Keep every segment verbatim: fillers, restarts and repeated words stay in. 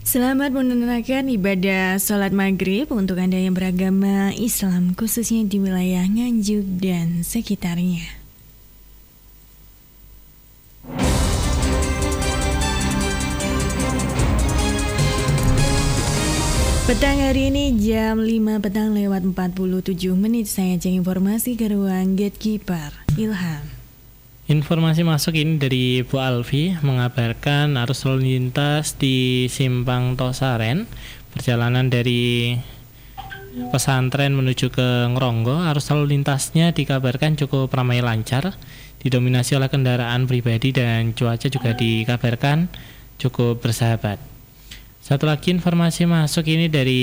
Selamat menunaikan ibadah sholat maghrib untuk Anda yang beragama Islam, khususnya di wilayah Nganjuk dan sekitarnya. Petang hari ini jam lima petang lewat empat puluh tujuh menit, saya cek informasi ke ruang Gatekeeper Ilham. Informasi masuk ini dari Bu Alfi mengabarkan arus lalu lintas di Simpang Tosaren perjalanan dari pesantren menuju ke Ngronggo. Arus lalu lintasnya dikabarkan cukup ramai lancar, didominasi oleh kendaraan pribadi dan cuaca juga dikabarkan cukup bersahabat. Satu lagi informasi masuk ini dari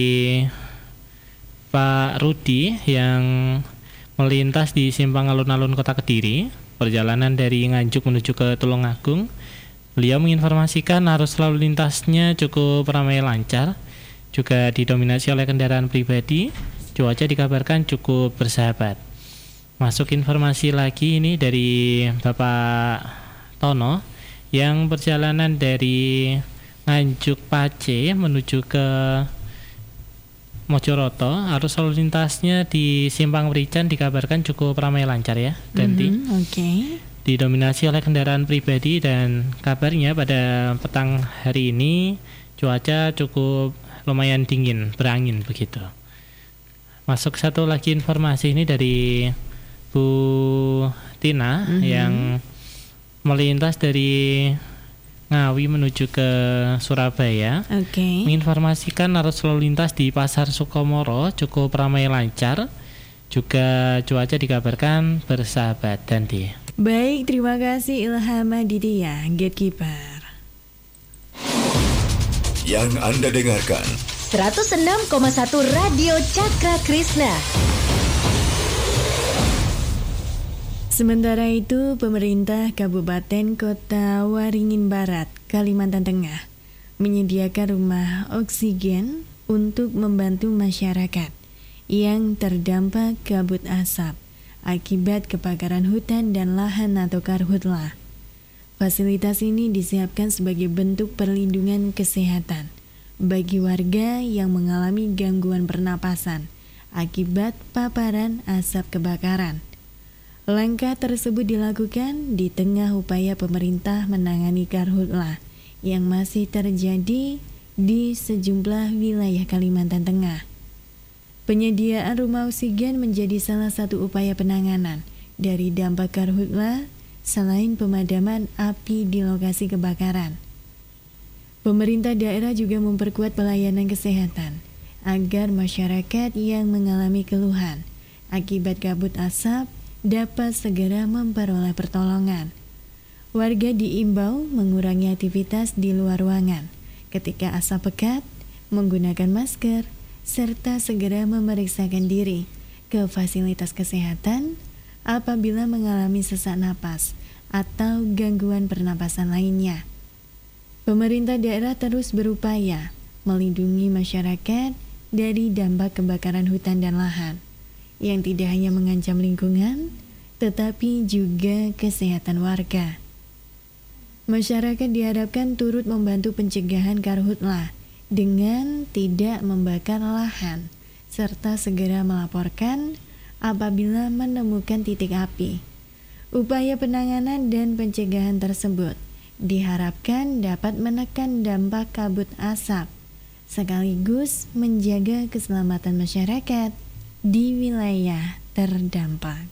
Pak Rudi yang melintas di Simpang Alun-Alun Kota Kediri perjalanan dari Nganjuk menuju ke Tulungagung. Beliau menginformasikan arus lalu lintasnya cukup ramai lancar, juga didominasi oleh kendaraan pribadi, cuaca dikabarkan cukup bersahabat. Masuk informasi lagi ini dari Bapak Tono yang perjalanan dari Nganjuk Pace menuju ke Mojoroto, arus lalu lintasnya di Simpang Merican dikabarkan cukup ramai lancar ya, Danti. Mm-hmm, Oke. Okay. Didominasi oleh kendaraan pribadi dan kabarnya pada petang hari ini cuaca cukup lumayan dingin, berangin begitu. Masuk satu lagi informasi ini dari Bu Tina mm-hmm. yang melintas dari Ngawi menuju ke Surabaya. Oke. Okay. Menginformasikan arus lalu lintas di Pasar Sukomoro cukup ramai lancar. Juga cuaca dikabarkan bersahabat, Danti. Baik, terima kasih Ilham Aditya, Gatekeeper. Yang Anda dengarkan seratus enam koma satu Radio Cakra Krishna. Sementara itu, pemerintah Kabupaten Kota Waringin Barat, Kalimantan Tengah, menyediakan rumah oksigen untuk membantu masyarakat yang terdampak kabut asap akibat kebakaran hutan dan lahan atau karhutlah. Fasilitas ini disiapkan sebagai bentuk perlindungan kesehatan bagi warga yang mengalami gangguan pernapasan akibat paparan asap kebakaran. Langkah tersebut dilakukan di tengah upaya pemerintah menangani karhutlah yang masih terjadi di sejumlah wilayah Kalimantan Tengah. Penyediaan rumah oksigen menjadi salah satu upaya penanganan dari dampak karhutlah selain pemadaman api di lokasi kebakaran. Pemerintah daerah juga memperkuat pelayanan kesehatan agar masyarakat yang mengalami keluhan akibat kabut asap dapat segera memperoleh pertolongan. Warga diimbau mengurangi aktivitas di luar ruangan ketika asap pekat, menggunakan masker, serta segera memeriksakan diri ke fasilitas kesehatan apabila mengalami sesak napas atau gangguan pernapasan lainnya. Pemerintah daerah terus berupaya melindungi masyarakat dari dampak kebakaran hutan dan lahan yang tidak hanya mengancam lingkungan, tetapi juga kesehatan warga. Masyarakat diharapkan turut membantu pencegahan karhutlah dengan tidak membakar lahan, serta segera melaporkan apabila menemukan titik api. Upaya penanganan dan pencegahan tersebut diharapkan dapat menekan dampak kabut asap, sekaligus menjaga keselamatan masyarakat di wilayah terdampak.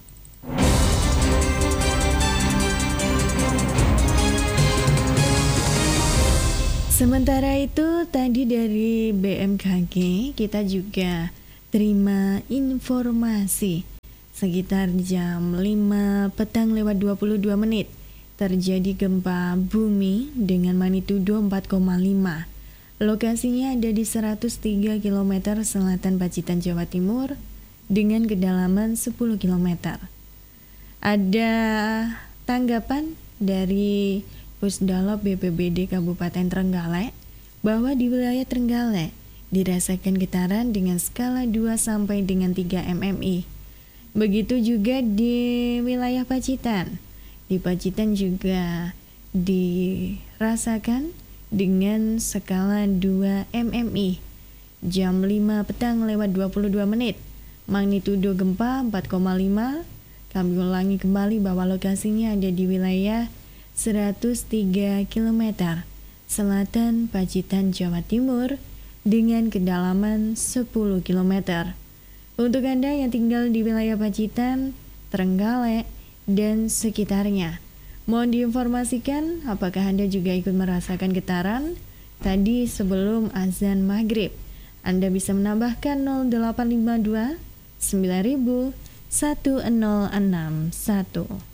Sementara itu, tadi dari B M K G kita juga terima informasi sekitar jam lima petang lewat dua puluh dua menit terjadi gempa bumi dengan magnitudo empat koma lima. Lokasinya ada di seratus tiga kilometer selatan Pacitan, Jawa Timur dengan kedalaman sepuluh kilometer. Ada tanggapan dari Pusdalop B P B D Kabupaten Trenggalek bahwa di wilayah Trenggalek dirasakan getaran dengan skala dua sampai dengan tiga M M I. Begitu juga di wilayah Pacitan. Di Pacitan juga dirasakan dengan skala dua M M I. Jam lima petang lewat dua puluh dua menit. Magnitudo gempa empat koma lima. Kami ulangi kembali bahwa lokasinya ada di wilayah seratus tiga kilometer selatan Pacitan, Jawa Timur dengan kedalaman sepuluh kilometer. Untuk Anda yang tinggal di wilayah Pacitan, Trenggalek, dan sekitarnya, mohon diinformasikan apakah Anda juga ikut merasakan getaran tadi sebelum azan maghrib. Anda bisa menambahkan nol delapan lima dua sembilan satu nol enam satu.